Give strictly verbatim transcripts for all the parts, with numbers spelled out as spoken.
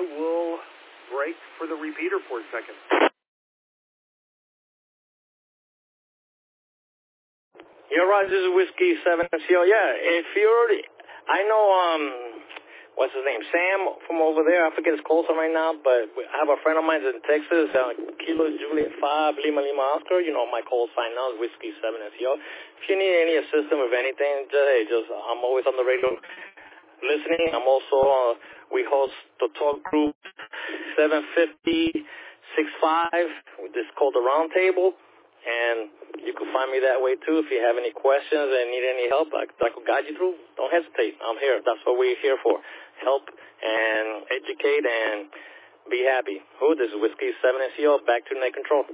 will break for the repeater for a second. Yeah, Raj, this is Whiskey seven C O. Yeah, if you're already, I know, um, what's his name, Sam from over there. I forget his call sign right now, but I have a friend of mine in Texas, uh, Kilo Juliet five, Lima Lima Oscar. You know, my call sign now is Whiskey seven C O. If you need any assistance with anything, just, hey, just, I'm always on the radio listening. I'm also, uh, we host the talk group seven fifty sixty-five. This is called the Round Table. And you can find me that way, too. If you have any questions and need any help, I, I could guide you through. Don't hesitate. I'm here. That's what we're here for. Help and educate and be happy. Who? This is Whiskey seven C O. Back to Net Control.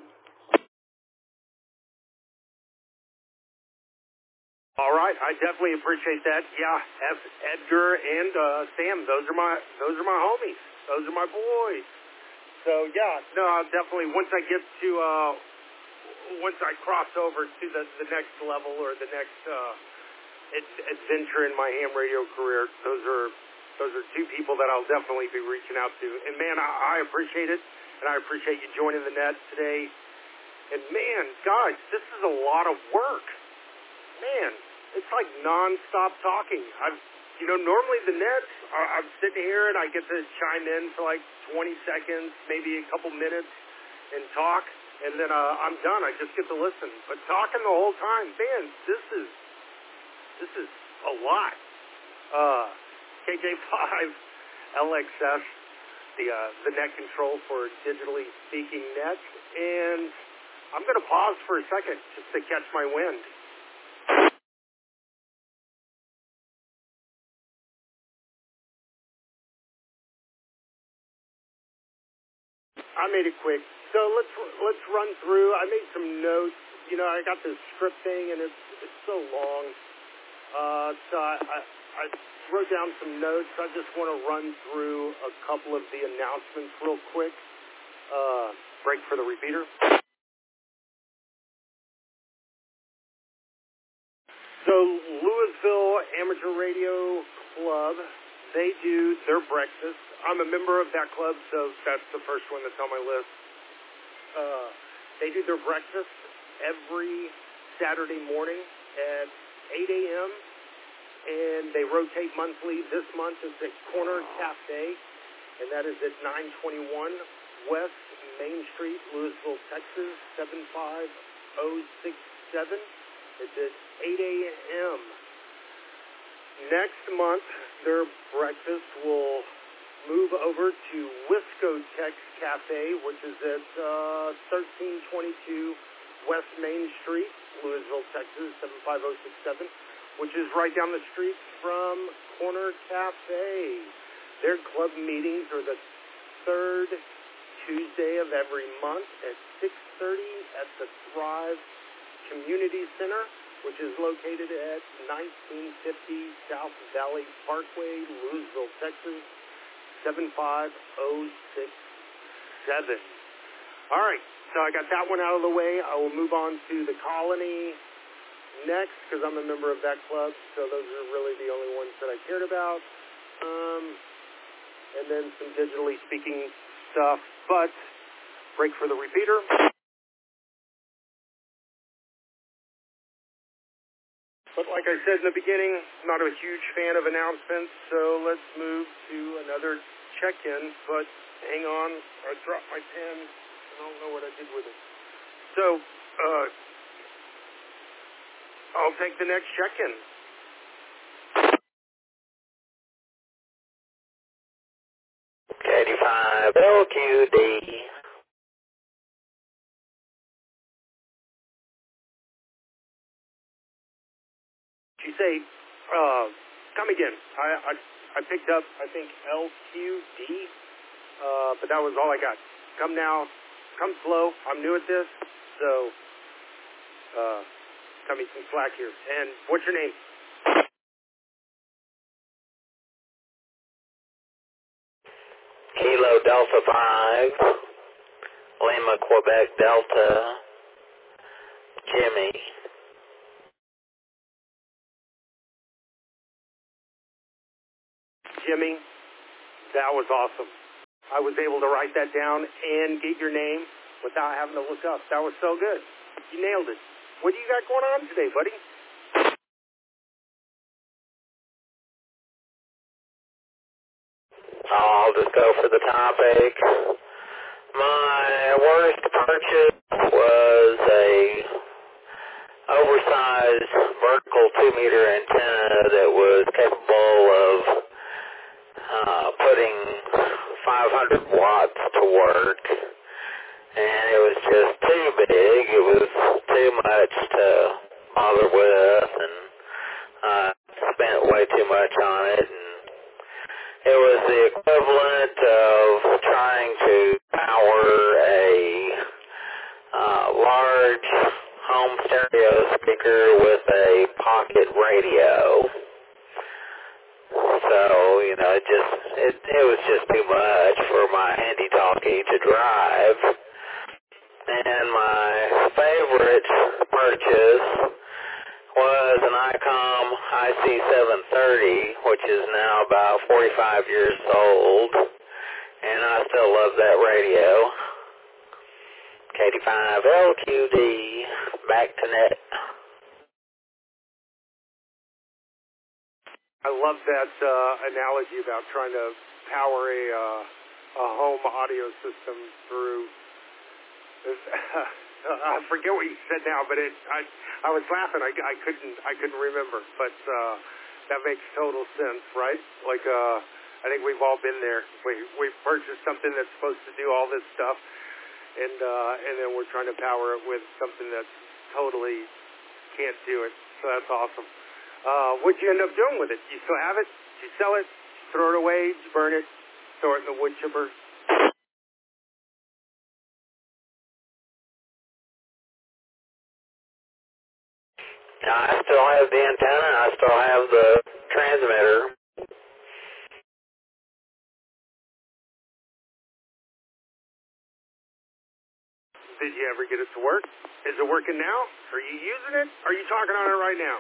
All right. I definitely appreciate that. Yeah, F. Edgar and uh, Sam, those are my those are my homies. Those are my boys. So, yeah, no, I'll definitely, once I get to... Uh, once I cross over to the, the next level or the next uh, ad- adventure in my ham radio career, those are those are two people that I'll definitely be reaching out to. And, man, I, I appreciate it, and I appreciate you joining the net today. And, man, guys, this is a lot of work. Man, it's like nonstop talking. I've, you know, normally the nets, I'm sitting here and I get to chime in for like twenty seconds, maybe a couple minutes, and talk. And then uh, I'm done. I just get to listen. But talking the whole time, man, this is this is a lot. Uh, K J five L X S, the uh, the net control for digitally speaking nets, and I'm going to pause for a second just to catch my wind. I made it quick. So let's let's run through. I made some notes. You know, I got this script thing, and it's it's so long. Uh, so I, I, I wrote down some notes. I just want to run through a couple of the announcements real quick. Uh, break for the repeater. So Louisville Amateur Radio Club, they do their breakfast. I'm a member of that club, so that's the first one that's on my list. Uh, they do their breakfast every Saturday morning at eight a.m., and they rotate monthly. This month it's at Corner Cafe, and that is at nine twenty-one West Main Street, Louisville, Texas, seven five oh six seven. It's at eight a.m. Next month, their breakfast will move over to Wiscotex Cafe, which is at uh, thirteen twenty-two West Main Street, Louisville, Texas, seven five oh six seven, which is right down the street from Corner Cafe. Their club meetings are the third Tuesday of every month at six thirty at the Thrive Community Center, which is located at nineteen fifty South Valley Parkway, Louisville, Texas, seven five oh six seven. All right, so I got that one out of the way. I will move on to the Colony next because I'm a member of that club, so those are really the only ones that I cared about. Um, and then some digitally speaking stuff, but break for the repeater. But like I said in the beginning, not a huge fan of announcements, so let's move to another check-in. But hang on, I dropped my pen. I don't know what I did with it. So, uh, I'll take the next check-in. eighty-five L Q D. You say, uh, come again. I, I I picked up, I think, L Q D, uh, but that was all I got. Come now, come slow. I'm new at this, so uh, cut me some slack here. And what's your name? Kilo Delta five, Lima Quebec Delta, Jimmy. Jimmy, that was awesome. I was able to write that down and get your name without having to look up. That was so good. You nailed it. What do you got going on today, buddy? I'll just go for the topic. My worst purchase was a oversized vertical two-meter antenna that was capable of uh, putting five hundred watts to work, and it was just too big. It was too much to bother with, and I spent way too much on it, and it was the equivalent of trying to power a uh, large home stereo speaker with a pocket radio. So, you know, it just, it, it was just too much for my handy-talkie to drive. And my favorite purchase was an ICOM I C seven thirty, which is now about forty-five years old. And I still love that radio. K D five L Q D, back to net. I love that uh, analogy about trying to power a, uh, a home audio system through. I forget what you said now, but it, I I was laughing. I, I couldn't I couldn't remember, but uh, that makes total sense, right? Like uh, I think we've all been there. We we purchased something that's supposed to do all this stuff, and uh, and then we're trying to power it with something that totally can't do it. So that's awesome. Uh, what'd you end up doing with it? You still have it? Did you sell it? Did you throw it away? Did you burn it? Throw it in the wood chipper? I still have the antenna. I still have the transmitter. Did you ever get it to work? Is it working now? Are you using it? Are you talking on it right now?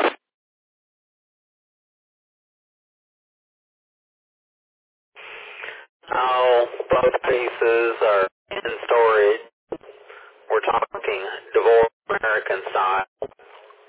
Oh, both pieces are in storage. We're talking divorce American style.